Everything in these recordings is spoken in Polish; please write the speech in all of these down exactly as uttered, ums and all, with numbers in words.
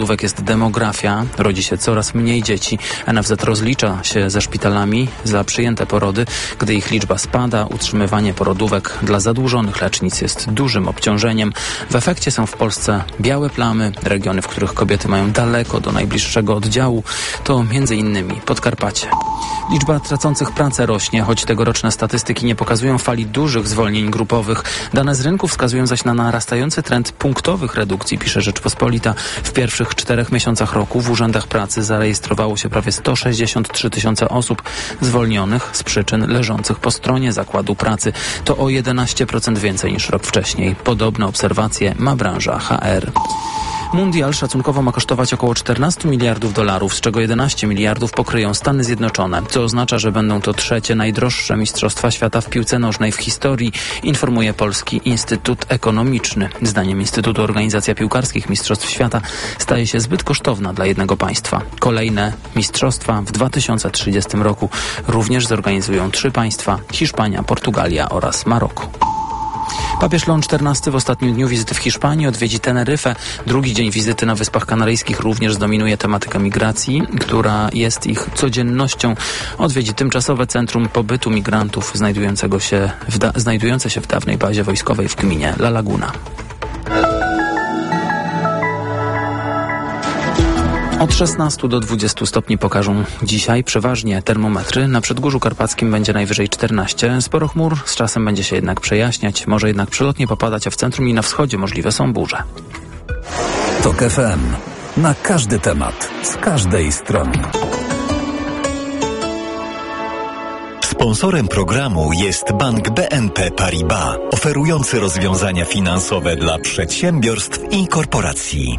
jest demografia, rodzi się coraz mniej dzieci. N F Z rozlicza się ze szpitalami za przyjęte porody. Gdy ich liczba spada, utrzymywanie porodówek dla zadłużonych lecznic jest dużym obciążeniem. W efekcie są w Polsce białe plamy. Regiony, w których kobiety mają daleko do najbliższego oddziału, to między innymi Podkarpacie. Liczba tracących pracę rośnie, choć tegoroczne statystyki nie pokazują fali dużych zwolnień grupowych. Dane z rynku wskazują zaś na narastający trend punktowych redukcji, pisze Rzeczpospolita. W pierwszych czterech miesiącach roku w urzędach pracy zarejestrowało się prawie sto sześćdziesiąt trzy tysiące osób zwolnionych z przyczyn leżących po stronie zakładu pracy. To o jedenaście procent więcej niż rok wcześniej. Podobne obserwacje ma branża H R. Mundial szacunkowo ma kosztować około czternaście miliardów dolarów, z czego jedenaście miliardów pokryją Stany Zjednoczone, co oznacza, że będą to trzecie najdroższe Mistrzostwa Świata w piłce nożnej w historii, informuje Polski Instytut Ekonomiczny. Zdaniem Instytutu organizacja piłkarskich Mistrzostw Świata staje się zbyt kosztowna dla jednego państwa. Kolejne mistrzostwa w dwa tysiące trzydziestym roku również zorganizują trzy państwa: Hiszpania, Portugalia oraz Maroko. Papież Leon czternasty w ostatnim dniu wizyty w Hiszpanii odwiedzi Teneryfę. Drugi dzień wizyty na Wyspach Kanaryjskich również zdominuje tematyka migracji, która jest ich codziennością. Odwiedzi tymczasowe centrum pobytu migrantów znajdującego się w da- znajdujące się w dawnej bazie wojskowej w gminie La Laguna. Od szesnastu do dwudziestu stopni pokażą dzisiaj przeważnie termometry. Na Przedgórzu Karpackim będzie najwyżej czternaście. Sporo chmur, z czasem będzie się jednak przejaśniać. Może jednak przelotnie popadać, a w centrum i na wschodzie możliwe są burze. Tok F M. Na każdy temat, z każdej strony. Sponsorem programu jest Bank B N P Paribas, oferujący rozwiązania finansowe dla przedsiębiorstw i korporacji.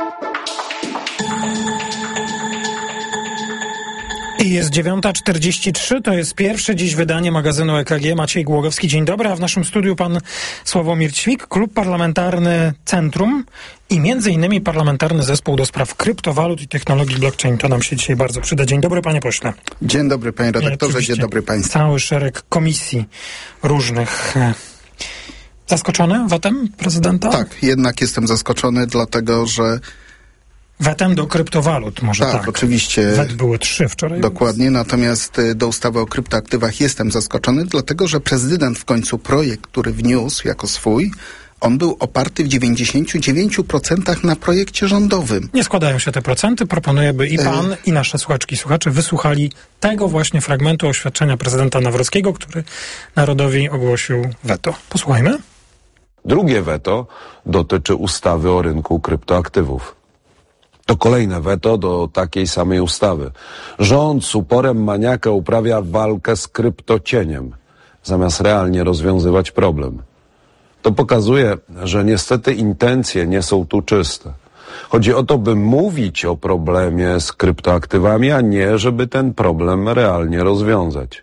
I jest dziewiąta czterdzieści trzy, to jest pierwsze dziś wydanie magazynu E K G. Maciej Głogowski, dzień dobry, a w naszym studiu pan Sławomir Ćwik, Klub Parlamentarny Centrum i między innymi Parlamentarny Zespół do Spraw Kryptowalut i Technologii Blockchain. To nam się dzisiaj bardzo przyda. Dzień dobry, panie pośle. Dzień dobry, panie redaktorze, dzień dobry państwu. Cały szereg komisji różnych. Zaskoczony wetem prezydenta? Tak, jednak jestem zaskoczony, dlatego że wetem do kryptowalut, może tak. Tak, oczywiście. Wet były trzy wczoraj. Dokładnie, natomiast do ustawy o kryptoaktywach jestem zaskoczony, dlatego że prezydent w końcu projekt, który wniósł jako swój, on był oparty w dziewięćdziesięciu dziewięciu procentach na projekcie rządowym. Nie składają się te procenty. Proponuję, by i pan, e... i nasze słuchaczki i słuchacze wysłuchali tego właśnie fragmentu oświadczenia prezydenta Nawrockiego, który narodowi ogłosił weto. Posłuchajmy. Drugie weto dotyczy ustawy o rynku kryptoaktywów. To kolejne weto do takiej samej ustawy. Rząd z uporem maniaka uprawia walkę z kryptocieniem, zamiast realnie rozwiązywać problem. To pokazuje, że niestety intencje nie są tu czyste. Chodzi o to, by mówić o problemie z kryptoaktywami, a nie, żeby ten problem realnie rozwiązać.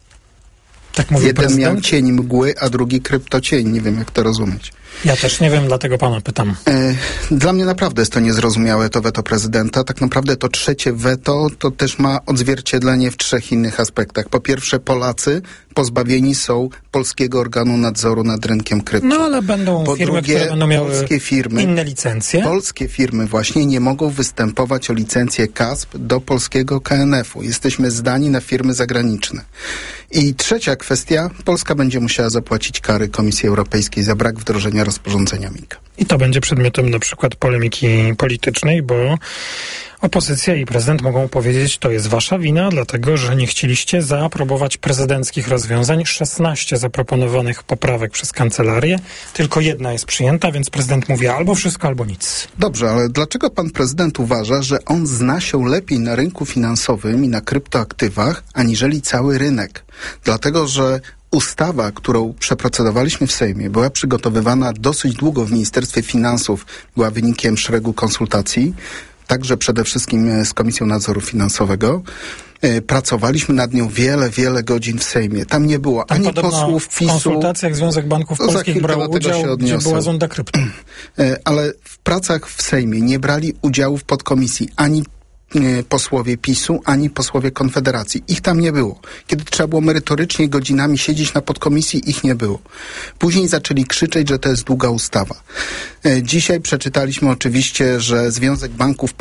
Tak mówi Jeden prezydent? miał cień mgły, a drugi kryptocień. Nie wiem, jak to rozumieć. Ja też nie wiem, dlatego pana pytam. E, dla mnie naprawdę jest to niezrozumiałe, to weto prezydenta. Tak naprawdę to trzecie weto to też ma odzwierciedlenie w trzech innych aspektach. Po pierwsze, Polacy pozbawieni są polskiego organu nadzoru nad rynkiem krypto. No ale będą po firmy, drugie, które będą miały polskie firmy, inne licencje. Polskie firmy właśnie nie mogą występować o licencję K A S P do polskiego K N F u. Jesteśmy zdani na firmy zagraniczne. I trzecia kwestia, Polska będzie musiała zapłacić kary Komisji Europejskiej za brak wdrożenia rozporządzenia MiCA. I to będzie przedmiotem na przykład polemiki politycznej, bo opozycja i prezydent mogą powiedzieć, to jest wasza wina, dlatego że nie chcieliście zaaprobować prezydenckich rozwiązań. szesnaście zaproponowanych poprawek przez kancelarię, tylko jedna jest przyjęta, więc prezydent mówi albo wszystko, albo nic. Dobrze, ale dlaczego pan prezydent uważa, że on zna się lepiej na rynku finansowym i na kryptoaktywach, aniżeli cały rynek? Dlatego, że ustawa, którą przeprocedowaliśmy w Sejmie, była przygotowywana dosyć długo w Ministerstwie Finansów, była wynikiem szeregu konsultacji, także przede wszystkim z Komisją Nadzoru Finansowego. Pracowaliśmy nad nią wiele, wiele godzin w Sejmie. Tam nie było Tam ani posłów PiSu. W konsultacjach Związek Banków to Polskich brał udział, gdzie była zonda krypto. Ale w pracach w Sejmie nie brali udziału w podkomisji ani posłowie PiSu, ani posłowie Konfederacji. Ich tam nie było. Kiedy trzeba było merytorycznie godzinami siedzieć na podkomisji, ich nie było. Później zaczęli krzyczeć, że to jest długa ustawa. Dzisiaj przeczytaliśmy oczywiście, że Związek Banków